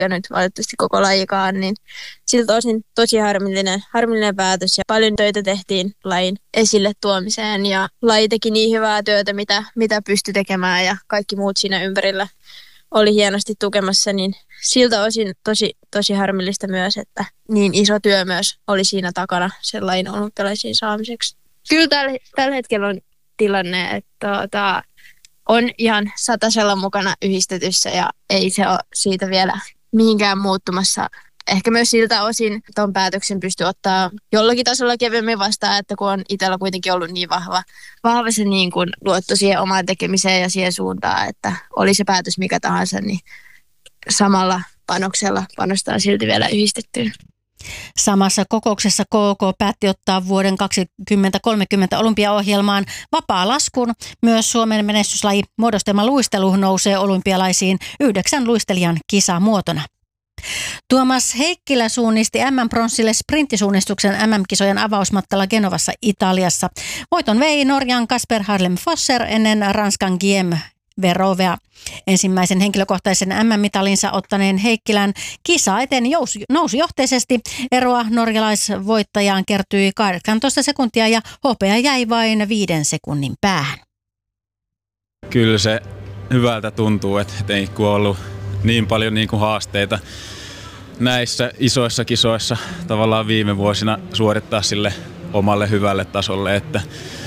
nyt valitettavasti koko lajikaan, niin siltä osin tosi harmillinen päätös ja paljon töitä tehtiin lajin esille tuomiseen ja laji teki niin hyvää työtä, mitä pystyi tekemään ja kaikki muut siinä ympärillä oli hienosti tukemassa, niin siltä osin tosi harmillista myös, että niin iso työ myös oli siinä takana sen lajin olympialaisiin saamiseksi. Kyllä tällä hetkellä on tilanne, että on ihan satasella mukana yhdistetyssä ja ei se ole siitä vielä mihinkään muuttumassa. Ehkä myös siltä osin tuon päätöksen pystyy ottaa jollakin tasolla kevyemmin vastaan, että kun on itsellä kuitenkin ollut niin vahva se niin kuin luotto siihen omaan tekemiseen ja siihen suuntaan, että oli se päätös mikä tahansa, niin samalla panoksella panostaa silti vielä yhdistettyyn. Samassa kokouksessa KK päätti ottaa vuoden 2030 olympiaohjelmaan vapaa-laskun. Myös Suomen menestyslaji muodostelmaluistelu nousee olympialaisiin 9 luistelijan kisamuotona. Tuomas Heikkilä suunnisti MM-pronssille sprinttisuunnistuksen MM-kisojen avausmattalla Genovassa Italiassa. Voiton vei Norjan Kasper Harlem Fosser ennen Ranskan Guillaume Verovea. Ensimmäisen henkilökohtaisen MM-mitalinsa ottaneen Heikkilän kisa eteen nousujohteisesti. Eroa norjalaisvoittajaan kertyi 18 sekuntia ja hopea jäi vain 5 sekunnin päähän. Kyllä se hyvältä tuntuu, että kun on ollut niin paljon niin kuin haasteita näissä isoissa kisoissa tavallaan viime vuosina suorittaa sille omalle hyvälle tasolle, että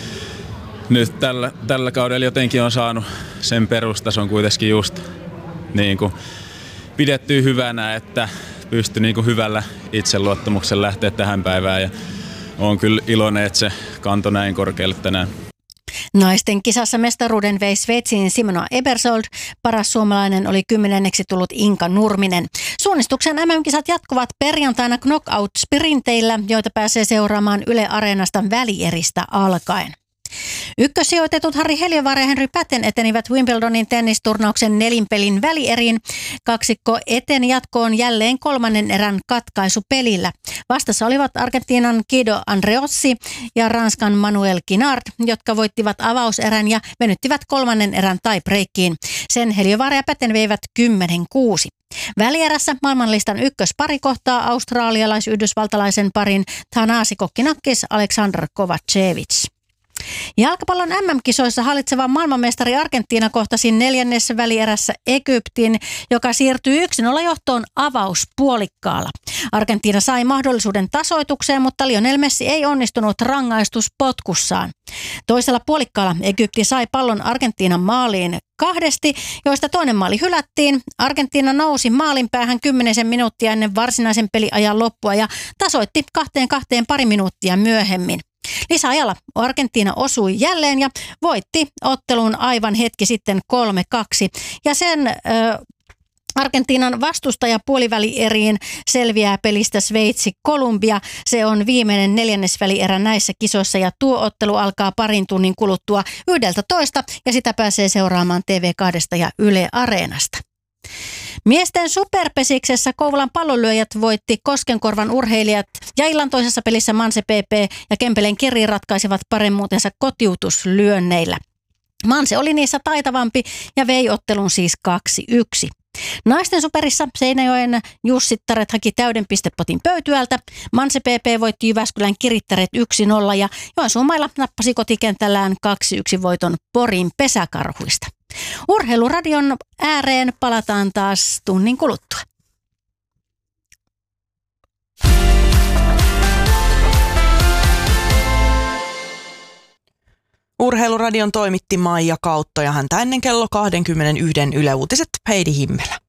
nyt tällä kaudella jotenkin on saanut sen perustason kuitenkin just niin kuin pidettyä hyvänä, että pystyi niin kuin hyvällä itseluottamuksella lähteä tähän päivään ja olen kyllä iloinen, että se kantoi näin korkealle tänään. Naisten kisassa mestaruuden vei Sveitsin Simona Ebersold. Paras suomalainen oli 10. tullut Inka Nurminen. Suunnistuksen MM-kisat jatkuvat perjantaina knockout-sprinteillä, joita pääsee seuraamaan Yle Areenasta välieristä alkaen. Ykkössijoitetut Harri Heliövaara ja Henry Patten etenivät Wimbledonin tennisturnauksen nelinpelin välieriin. Kaksikko eteni jatkoon jälleen 3. erän katkaisupelillä. Vastassa olivat Argentiinan Guido Andreossi ja Ranskan Manuel Kinard, jotka voittivat avauserän ja venyttivät 3. erän tiebreakiin. Sen Heliövaara ja Patten veivät 10-6. Välierässä maailmanlistan ykköspari kohtaa australialais-yhdysvaltalaisen parin Thanasi Kokkinakis Aleksandr Kovacevic. Jalkapallon MM-kisoissa hallitseva maailmanmestari Argentiina kohtasi 4. välierässä Egyptin, joka siirtyi 1-0 johtoon avauspuolikkaalla. Argentiina sai mahdollisuuden tasoitukseen, mutta Lionel Messi ei onnistunut rangaistuspotkussaan. Toisella puolikkaalla Egypti sai pallon Argentiinan maaliin 2, joista toinen maali hylättiin. Argentiina nousi maalin päähän 10 minuuttia ennen varsinaisen peliajan loppua ja tasoitti 2-2 pari minuuttia myöhemmin. Lisäajalla Argentiina osui jälleen ja voitti ottelun aivan hetki sitten 3-2. Ja sen Argentiinan vastustaja puolivälieriin selviää pelistä Sveitsi Kolumbia. Se on viimeinen 4. välierä näissä kisoissa ja tuo ottelu alkaa parin tunnin kuluttua 11 ja sitä pääsee seuraamaan TV2 ja Yle Areenasta. Miesten superpesiksessä Kouvolan pallonlyöjät voitti Koskenkorvan urheilijat ja illan toisessa pelissä Manse PP ja Kempeleen Kiri ratkaisivat paremmuutensa kotiutuslyönneillä. Manse oli niissä taitavampi ja vei ottelun siis 2-1. Naisten superissa Seinäjoen Jussittaret haki täyden pistepotin Pöytyältä. Manse PP voitti Jyväskylän Kirittäret 1-0 ja Joensuumailla nappasi kotikentällään 2-1 voiton Porin Pesäkarhuista. Urheiluradion ääreen palataan taas tunnin kuluttua. Urheiluradion toimitti Maija Kautto ja häntä ennen kello 21 Yle Uutiset Heidi Himmelä.